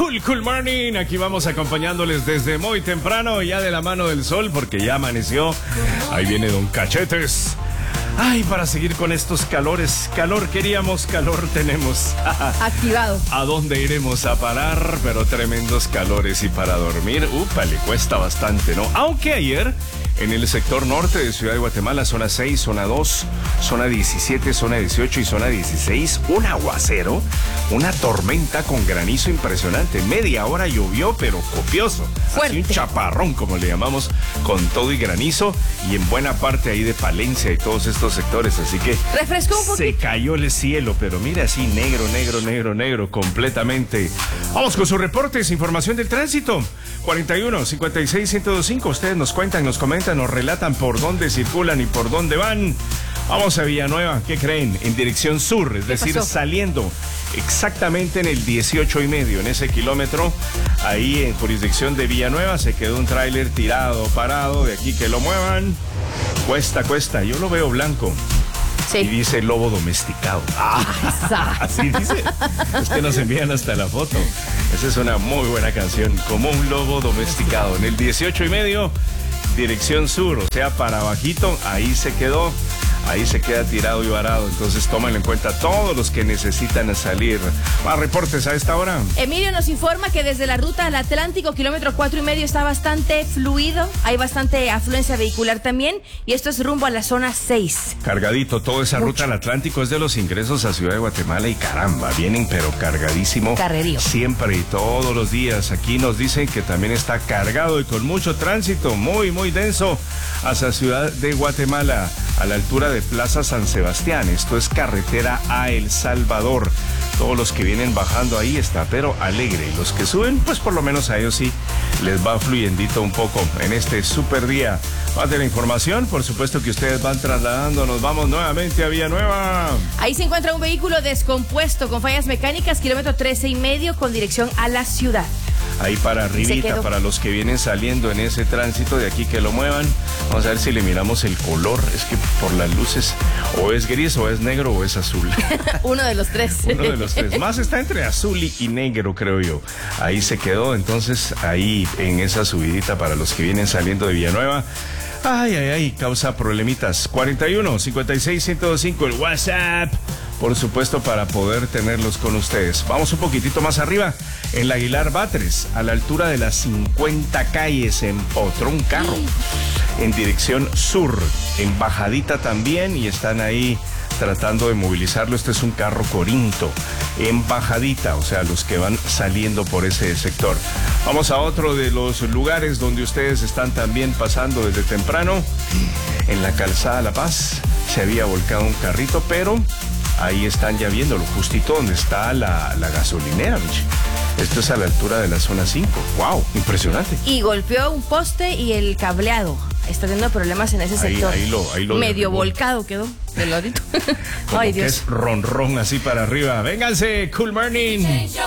Cool Morning. Aquí vamos acompañándoles desde muy temprano, ya de la mano del sol, porque ya amaneció. Ahí viene Don Cachetes. Ay, para seguir con estos calores. Calor queríamos, calor tenemos. Activado. ¿A dónde iremos a parar? Pero tremendos calores. Y para dormir, le cuesta bastante, ¿no? Aunque ayer, en el sector norte de Ciudad de Guatemala, zona 6, zona 2, zona 17, zona 18 y zona 16, un aguacero, una tormenta con granizo impresionante. Media hora llovió, pero copioso. Fuerte. Así un chaparrón, como le llamamos, con todo y granizo, y en buena parte ahí de Palencia y todos estos sectores. Así que refrescó un poquito. Se cayó el cielo, pero mira, así negro, completamente. Vamos con sus reportes, información del tránsito. 41 56 1025. Ustedes nos cuentan, nos comentan, nos relatan por dónde circulan y por dónde van. Vamos a Villanueva, ¿qué creen? En dirección sur, es decir, saliendo exactamente en el 18.5, en ese kilómetro, ahí en jurisdicción de Villanueva, se quedó un tráiler tirado, parado, de aquí que lo muevan. Cuesta, yo lo veo blanco. Sí. Y dice lobo domesticado. Así dice. Es que nos envían hasta la foto. Esa es una muy buena canción. Como un lobo domesticado. En el 18.5, dirección sur, o sea, para bajito, ahí se quedó. Ahí se queda tirado y varado. Entonces tómenlo en cuenta todos los que necesitan salir. Más reportes a esta hora. Emilio nos informa que desde la ruta al Atlántico, kilómetro 4.5, está bastante fluido. Hay bastante afluencia vehicular también. Y esto es rumbo a la zona 6. Cargadito, toda esa ruta al Atlántico es de los ingresos a Ciudad de Guatemala. Y caramba, vienen pero cargadísimo. Carrerío. Siempre y todos los días. Aquí nos dicen que también está cargado y con mucho tránsito. Muy denso hacia Ciudad de Guatemala, a la altura de Plaza San Sebastián. Esto es carretera a El Salvador. Todos los que vienen bajando ahí está, pero alegre. Y los que suben, pues por lo menos a ellos sí les va fluyendito un poco en este super día. Más de la información, por supuesto que ustedes van trasladando. Nos vamos nuevamente a Villanueva. Ahí se encuentra un vehículo descompuesto con fallas mecánicas, kilómetro 13.5, con dirección a la ciudad. Ahí para arribita, para los que vienen saliendo en ese tránsito de aquí que lo muevan. Vamos a ver si le miramos el color. Es que por las luces o es gris o es negro o es azul. Uno de los tres. Uno de los tres. Más está entre azul y negro, creo yo. Ahí se quedó. Entonces ahí en esa subidita para los que vienen saliendo de Villanueva. Ay, causa problemitas. 41 56 1025, el WhatsApp, por supuesto, para poder tenerlos con ustedes. Vamos un poquitito más arriba, en la Aguilar Batres, a la altura de las 50 calles, empotró un carro en dirección sur, en bajadita también, y están ahí tratando de movilizarlo. Este es un carro Corinto, en bajadita, o sea, los que van saliendo por ese sector. Vamos a otro de los lugares donde ustedes están también pasando desde temprano. En la calzada La Paz se había volcado un carrito, pero ahí están ya viéndolo, justito donde está la gasolinera, Michi. Esto es a la altura de la zona 5. ¡Wow! Impresionante. Y golpeó un poste y el cableado. Está teniendo problemas en ese sector. Ahí lo medio volcado quedó del ladito. Ay, Dios. Que es ron así para arriba. Vénganse, Cool Morning.